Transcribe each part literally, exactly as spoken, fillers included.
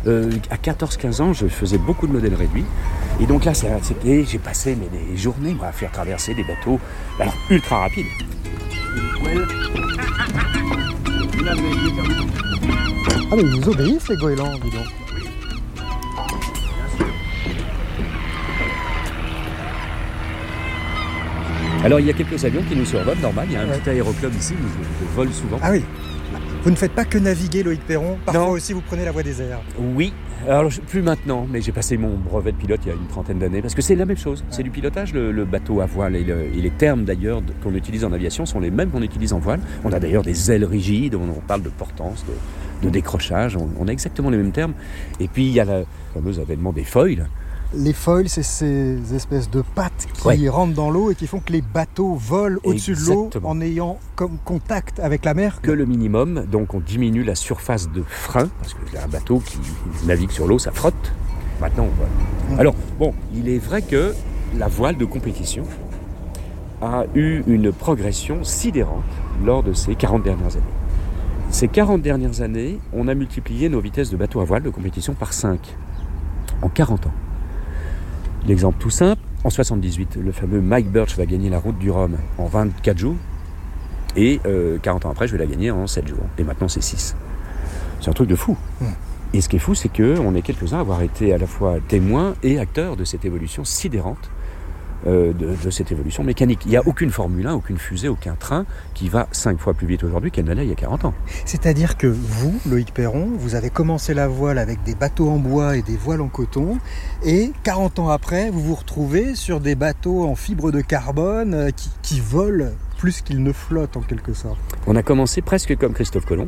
euh, à quatorze quinze ans, je faisais beaucoup de modèles réduits. Et donc là, c'est, c'était, j'ai passé mais, des journées moi, à faire traverser des bateaux alors, ultra rapides. Ah mais ils vous obéissent les goélands, dis donc. Alors il y a quelques avions qui nous survolent, normal, il y a un ouais. petit aéroclub ici où je, je vole souvent. Ah oui. Vous ne faites pas que naviguer, Loïc Perron, parfois non. aussi vous prenez la voie des airs. Oui, alors je, plus maintenant, mais j'ai passé mon brevet de pilote il y a une trentaine d'années, parce que c'est la même chose, ouais. c'est du pilotage, le, le bateau à voile, et, le, et les termes d'ailleurs qu'on utilise en aviation sont les mêmes qu'on utilise en voile. On a d'ailleurs des ailes rigides, on, on parle de portance, de, de décrochage, on, on a exactement les mêmes termes. Et puis il y a le fameux avènement des foils. Les foils, c'est ces espèces de pattes qui ouais. rentrent dans l'eau et qui font que les bateaux volent au-dessus Exactement. de l'eau en ayant comme contact avec la mer. Que le minimum, donc on diminue la surface de frein, parce que un bateau qui navigue sur l'eau, ça frotte. Maintenant, on vole. Mmh. Alors, bon, il est vrai que la voile de compétition a eu une progression sidérante lors de ces quarante dernières années. Ces quarante dernières années, on a multiplié nos vitesses de bateaux à voile de compétition par cinq en quarante ans. L'exemple tout simple, en soixante-dix-huit, le fameux Mike Birch va gagner la route du Rhum en vingt-quatre jours et euh, quarante ans après, je vais la gagner en sept jours. Et maintenant, c'est six. C'est un truc de fou. Mmh. Et ce qui est fou, c'est qu'on est quelques-uns à avoir été à la fois témoins et acteurs de cette évolution sidérante, euh, de, de cette évolution mécanique. Il n'y a aucune Formule un, aucune fusée, aucun train qui va cinq fois plus vite aujourd'hui qu'elle n'allait il y a quarante ans. C'est-à-dire que vous, Loïc Perron, vous avez commencé la voile avec des bateaux en bois et des voiles en coton, et quarante ans après, vous vous retrouvez sur des bateaux en fibre de carbone qui, qui volent plus qu'ils ne flottent en quelque sorte. On a commencé presque comme Christophe Colomb,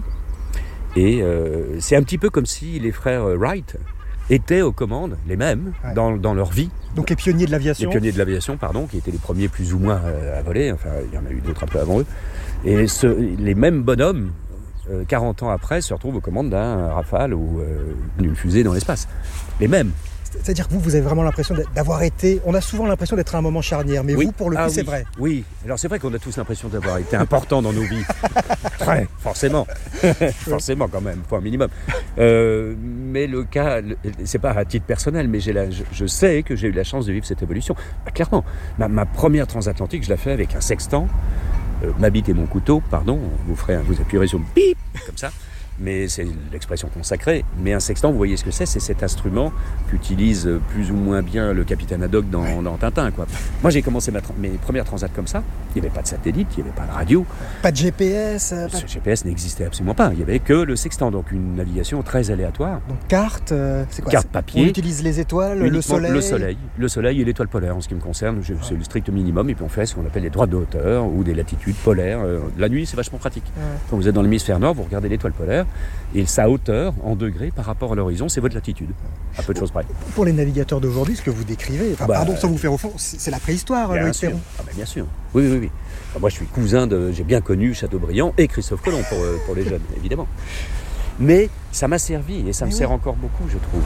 et euh, c'est un petit peu comme si les frères Wright étaient aux commandes, les mêmes, ouais. dans, dans leur vie. Donc les pionniers de l'aviation. Les pionniers de l'aviation, pardon, qui étaient les premiers plus ou moins à voler, enfin il y en a eu d'autres un peu avant eux. Et ce, les mêmes bonhommes, euh, quarante ans après, se retrouvent aux commandes d'un Rafale ou euh, d'une fusée dans l'espace. Les mêmes. C'est-à-dire que vous, vous avez vraiment l'impression d'avoir été... On a souvent l'impression d'être à un moment charnière, mais oui. vous, pour le coup, ah, c'est oui. vrai. Oui, alors c'est vrai qu'on a tous l'impression d'avoir été importants dans nos vies. Très, forcément. forcément quand même, point minimum. Euh, mais le cas, le, c'est pas à titre personnel, mais j'ai la, je, je sais que j'ai eu la chance de vivre cette évolution. Bah, clairement, ma, ma première transatlantique, je l'ai fait avec un sextant, euh, ma bite et mon couteau, pardon, vous, ferez, vous appuierez sur le bip, comme ça. Mais c'est l'expression consacrée. Mais un sextant, vous voyez ce que c'est, c'est cet instrument qu'utilise plus ou moins bien le capitaine Haddock dans, dans Tintin, quoi. Moi, j'ai commencé ma tra- mes premières transats comme ça. Il n'y avait pas de satellite, il n'y avait pas de radio. Pas de G P S euh, Ce pas... G P S n'existait absolument pas. Il n'y avait que le sextant, donc une navigation très aléatoire. Donc carte, euh, c'est quoi? Carte c'est... papier. On utilise les étoiles, le soleil. Le soleil, le soleil et l'étoile polaire en ce qui me concerne. Je, c'est le strict minimum. Et puis on fait ce qu'on appelle les droites de hauteur ou des latitudes polaires. Euh, la nuit, c'est vachement pratique. Ouais. Quand vous êtes dans l'hémisphère nord, vous regardez l'étoile polaire et sa hauteur en degrés par rapport à l'horizon, c'est votre latitude. À peu de choses près. Pour les navigateurs d'aujourd'hui, ce que vous décrivez, enfin, bah, pardon, sans vous faire au fond, c'est, c'est la préhistoire, Loïc Perron. Ah ben bien sûr. Oui, oui, oui. Enfin, moi, je suis cousin de... J'ai bien connu Chateaubriand et Christophe Colomb pour, euh, pour les jeunes, évidemment. Mais ça m'a servi et ça Mais me oui. sert encore beaucoup, je trouve.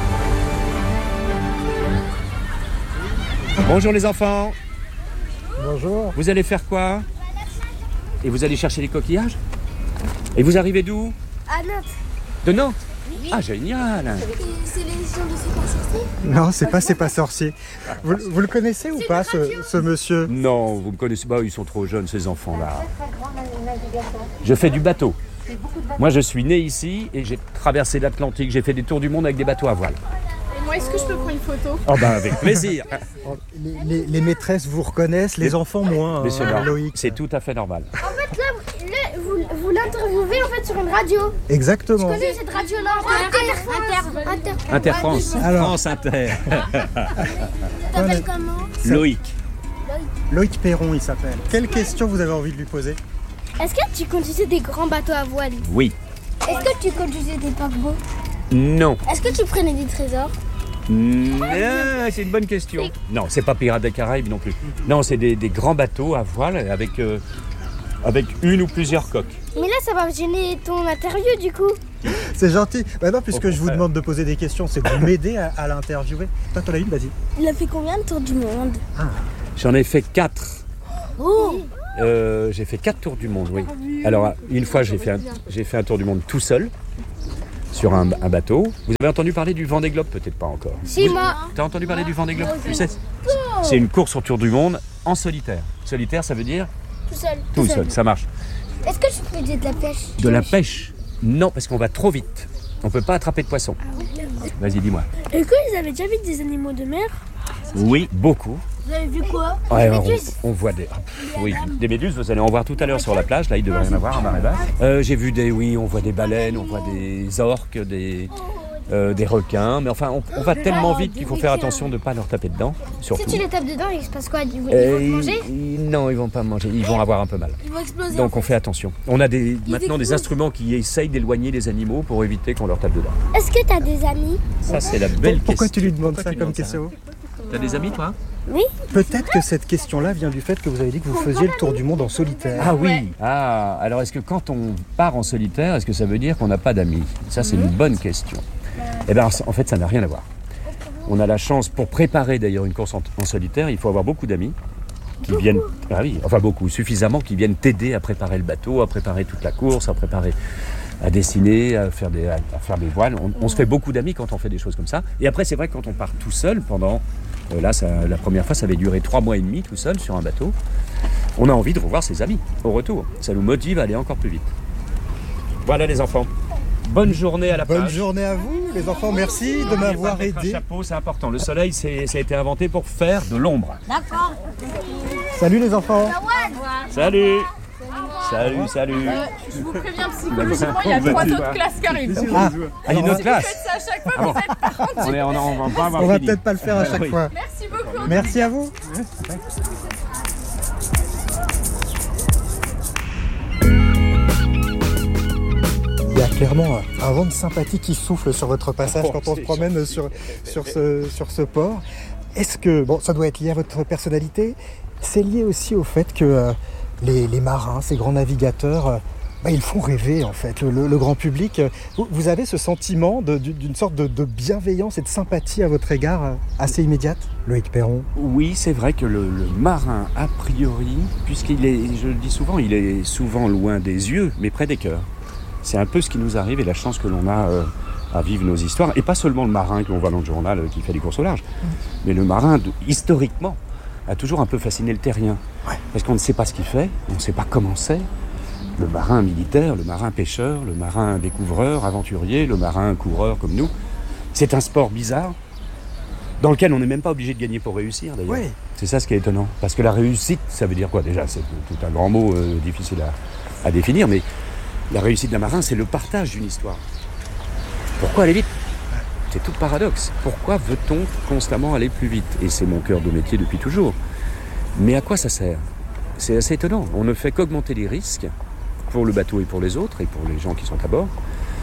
Bonjour les enfants. Bonjour. Vous allez faire quoi? Et vous allez chercher les coquillages? Et vous arrivez d'où? À Nantes. De Nantes? Oui. Ah, génial. C'est les gens de C'est pas sorcier? Non, c'est pas C'est pas sorcier. Vous, vous le connaissez ou pas, ce, ce monsieur? Non, vous me connaissez pas, ils sont trop jeunes, ces enfants-là. Je fais du bateau. Moi, je suis né ici et j'ai traversé l'Atlantique. J'ai fait des tours du monde avec des bateaux à voile. Et moi, est-ce que je peux prendre une photo? Oh ben, avec plaisir. Les, les, les maîtresses vous reconnaissent, les, les enfants moins, Monsieur euh, Nord, Loïc. C'est tout à fait normal. En fait, là, là vous, vous l'interviewez en fait sur une radio. Exactement. Je connais cette radio-là. Inter, Inter, Inter, Inter France. Alors, France Inter. T'appelles comment? Loïc. Loïc Perron, il s'appelle. Quelle question vous avez envie de lui poser? Est-ce que tu conduisais des grands bateaux à voile? Oui. Est-ce que tu conduisais des paquebots? Non. Est-ce que tu prenais des trésors? Non, c'est une bonne question. Non, c'est pas Pirates des Caraïbes non plus. Non, c'est des, des grands bateaux à voile avec, euh, avec une ou plusieurs coques. Mais là, ça va gêner ton interview du coup. C'est gentil. Bah non, puisque Au je vous demande de poser des questions, c'est de vous m'aider à, à l'interviewer. Toi, t'en as une, vas-y. Il a fait combien de tours du monde? Ah. J'en ai fait quatre. Oh. Euh, j'ai fait quatre tours du monde, oui. Alors, une fois, j'ai fait un, j'ai fait un tour du monde tout seul, sur un, un bateau. Vous avez entendu parler du Vendée Globe? Peut-être pas encore. Si, moi. T'as entendu parler du Vendée Globe? Tu sais, c'est une course autour du monde en solitaire. Solitaire, ça veut dire Tout seul. tout seul, ça marche. Est-ce que je faisais de la pêche? De la pêche? Non, parce qu'on va trop vite. On peut pas attraper de poisson. Vas-y, dis-moi. Est-ce que vous avez déjà vu des animaux de mer? Oui, beaucoup. Vous avez vu quoi? Ouais, Des on, méduses? on voit des, oui, des méduses. Vous allez en voir tout à l'heure sur la plage. Là, il devrait y en avoir à marée basse. Euh, j'ai vu des, oui, on voit des baleines, on voit des orques, des, euh, des requins. Mais enfin, on, on va tellement vite qu'il faut faire attention de ne pas leur taper dedans. Surtout. Si tu les tapes dedans, il se passe quoi? Ils vont, ils Euh, vont manger? ils- ils- non, ils vont pas manger. Ils vont avoir un peu mal. Ils vont exploser. Donc on fait attention. On a des, maintenant des explosent. instruments qui essayent d'éloigner les animaux pour éviter qu'on leur tape dedans. Est-ce que tu as des amis? Ça, c'est la belle question. Pourquoi tu lui demandes Pourquoi ça tu comme demandes ça question? T'as des amis, toi? Peut-être que cette question-là vient du fait que vous avez dit que vous faisiez le tour du monde en solitaire. Ah oui. Ah, alors est-ce que quand on part en solitaire, est-ce que ça veut dire qu'on n'a pas d'amis? Ça, c'est une bonne question. Eh bien, en fait, ça n'a rien à voir. On a la chance, pour préparer d'ailleurs une course en, en solitaire, il faut avoir beaucoup d'amis qui viennent, ah oui, enfin beaucoup, suffisamment, qui viennent t'aider à préparer le bateau, à préparer toute la course, à préparer, à dessiner, à faire des, à, à faire des voiles. On, on se fait beaucoup d'amis quand on fait des choses comme ça. Et après, c'est vrai que quand on part tout seul pendant, euh, là, ça, la première fois, ça avait duré trois mois et demi tout seul sur un bateau. On a envie de revoir ses amis au retour. Ça nous motive à aller encore plus vite. Voilà les enfants. Bonne journée à la plage. Bonne journée à vous, les enfants. Merci de m'avoir N'oubliez pas de mettre aidé. un chapeau, c'est important. Le soleil, c'est, ça a été inventé pour faire de l'ombre. Salut les enfants. Salut. Salut, salut. Je vous préviens, psychologiquement, il y a trois autres classes qui arrivent. Ah, Ah, il y a une autre classe. Faites ça à chaque fois, Ah bon. vous êtes par contre. On, est, on, a- on va pas avoir on va fini. peut-être pas le faire à chaque Oui. fois. Merci beaucoup. Merci à vous. Il y a clairement un vent de sympathie qui souffle sur votre passage Oh, quand on se c'est promène gentil. sur, sur, ce, sur ce port. Est-ce que, bon, ça doit être lié à votre personnalité, c'est lié aussi au fait que euh, les, les marins, ces grands navigateurs, euh, bah, ils font rêver en fait le, le- le grand public. Vous, vous avez ce sentiment de- d'une sorte de, de bienveillance et de sympathie à votre égard euh, assez immédiate, Loïc Perron? Oui, c'est vrai que le, le marin, a priori, puisqu'il est, je le dis souvent, il est souvent loin des yeux, mais près des cœurs. C'est un peu ce qui nous arrive et la chance que l'on a euh, à vivre nos histoires. Et pas seulement le marin que l'on voit dans le journal euh, qui fait des courses au large, mais le marin, de- historiquement, a toujours un peu fasciné le terrien. Parce qu'on ne sait pas ce qu'il fait, on ne sait pas comment c'est. Le marin militaire, le marin pêcheur, le marin découvreur, aventurier, le marin coureur comme nous. C'est un sport bizarre dans lequel on n'est même pas obligé de gagner pour réussir d'ailleurs. Oui. C'est ça ce qui est étonnant. Parce que la réussite, ça veut dire quoi déjà? C'est tout un grand mot euh, difficile à, à définir, mais la réussite d'un marin, c'est le partage d'une histoire. Pourquoi aller vite? C'est tout le paradoxe. Pourquoi veut-on constamment aller plus vite? Et c'est mon cœur de métier depuis toujours. Mais à quoi ça sert? C'est assez étonnant. On ne fait qu'augmenter les risques pour le bateau et pour les autres, et pour les gens qui sont à bord.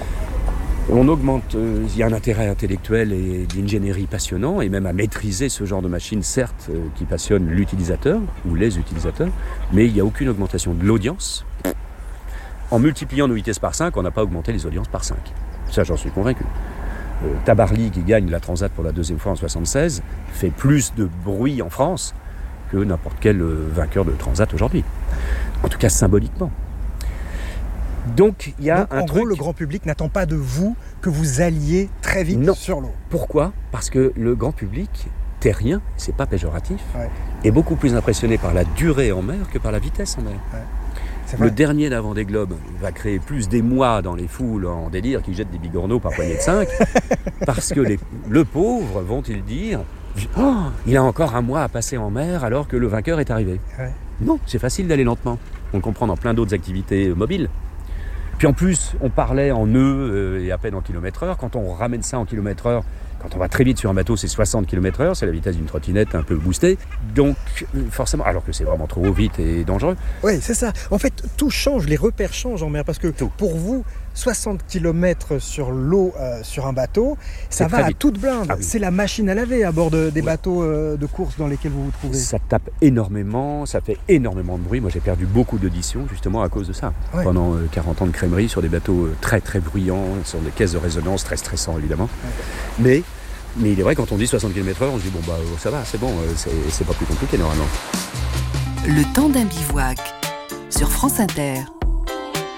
On augmente, euh, il y a un intérêt intellectuel et d'ingénierie passionnant, et même à maîtriser ce genre de machine, certes, euh, qui passionne l'utilisateur, ou les utilisateurs, mais il n'y a aucune augmentation de l'audience. En multipliant nos vitesses par cinq, on n'a pas augmenté les audiences par cinq. Ça, j'en suis convaincu. Euh, Tabarly, qui gagne la Transat pour la deuxième fois en soixante-seize, fait plus de bruit en France que n'importe quel euh, vainqueur de Transat aujourd'hui. En tout cas, symboliquement. Donc, il y a Donc, un en truc... gros, le grand public n'attend pas de vous que vous alliez très vite Non. sur l'eau. Pourquoi? Parce que le grand public terrien, c'est pas péjoratif, Ouais. est beaucoup plus impressionné par la durée en mer que par la vitesse en mer. C'est Le vrai. dernier d'avant des globes va créer plus d'émoi dans les foules en délire qui jettent des bigorneaux par poignée de cinq, parce que les, le pauvre, vont-ils dire, oh, il a encore un mois à passer en mer alors que le vainqueur est arrivé. Ouais. Non, c'est facile d'aller lentement. On le comprend dans plein d'autres activités euh, mobiles. Puis en plus, on parlait en nœuds euh, et à peine en kilomètre heure. Quand on ramène ça en kilomètre heure, quand on va très vite sur un bateau, c'est soixante kilomètres heure, c'est la vitesse d'une trottinette un peu boostée. Donc, euh, forcément, alors que c'est vraiment trop vite et dangereux. Oui, c'est ça. En fait, tout change, les repères changent en mer. Parce que pour vous, soixante kilomètres sur l'eau, euh, sur un bateau, ça C'est va très à vite. toute blinde. Ah oui. C'est la machine à laver à bord de- des Oui. bateaux euh, de course dans lesquels vous vous trouvez. Ça tape énormément, ça fait énormément de bruit. Moi, j'ai perdu beaucoup d'audition justement à cause de ça. Ouais. Pendant euh, quarante ans de crèmerie sur des bateaux euh, très très bruyants, sur des caisses de résonance très stressants évidemment. Mais, mais il est vrai, quand on dit soixante kilomètres heure, on se dit bon bah euh, ça va, c'est bon, euh, c'est, c'est pas plus compliqué normalement. Le temps d'un bivouac sur France Inter.